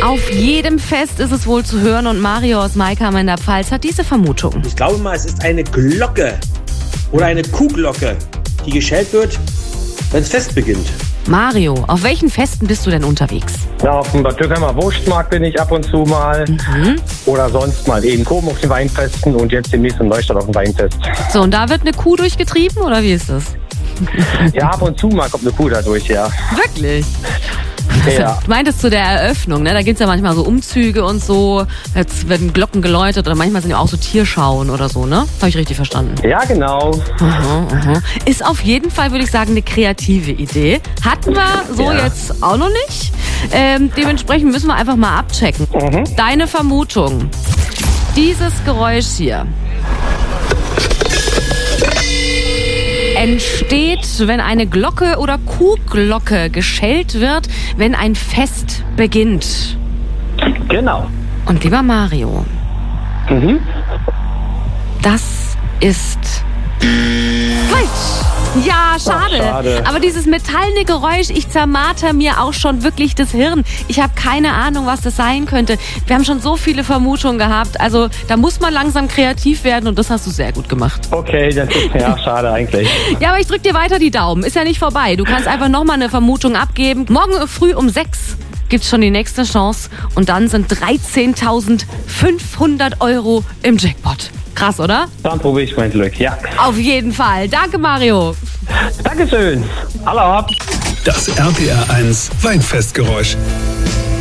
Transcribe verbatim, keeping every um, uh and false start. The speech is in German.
Auf jedem Fest ist es wohl zu hören und Mario aus Maikam in der Pfalz hat diese Vermutung. Ich glaube mal, es ist eine Glocke oder eine Kuhglocke, die geschellt wird, wenn das Fest beginnt. Mario, auf welchen Festen bist du denn unterwegs? Ja, auf dem Bad Dürkheimer Wurstmarkt bin ich ab und zu mal. Mhm. Oder sonst mal in Koben auf den Weinfesten und jetzt demnächst in Neustadt auf dem Weinfest. So, und da wird eine Kuh durchgetrieben oder wie ist das? Ja, ab und zu mal kommt eine Kuh da durch, ja. Wirklich? Ja. Du meintest zu der Eröffnung, ne? Da gibt es ja manchmal so Umzüge und so. Jetzt werden Glocken geläutet oder manchmal sind ja auch so Tierschauen oder so, ne? Habe ich richtig verstanden? Ja, genau. Aha, aha. Ist auf jeden Fall, würde ich sagen, eine kreative Idee. Hatten wir so ja. jetzt auch noch nicht. Ähm, dementsprechend müssen wir einfach mal abchecken. Mhm. Deine Vermutung. Dieses Geräusch hier entsteht, wenn eine Glocke oder Kuhglocke geschellt wird, wenn ein Fest beginnt. Genau. Und lieber Mario, mhm. das ist falsch. Ja, schade. Ach, schade. Aber dieses metallene Geräusch, ich zermarter mir auch schon wirklich das Hirn. Ich habe keine Ahnung, was das sein könnte. Wir haben schon so viele Vermutungen gehabt. Also da muss man langsam kreativ werden und das hast du sehr gut gemacht. Okay, das ist ja schade eigentlich. Ja, aber ich drück dir weiter die Daumen. Ist ja nicht vorbei. Du kannst einfach nochmal eine Vermutung abgeben. Morgen früh um sechs gibt's schon die nächste Chance und dann sind dreizehntausendfünfhundert Euro im Jackpot. Krass, oder? Dann probiere ich mein Glück, ja. Auf jeden Fall. Danke, Mario. Dankeschön. Hallo. Das R P R eins Weinfestgeräusch.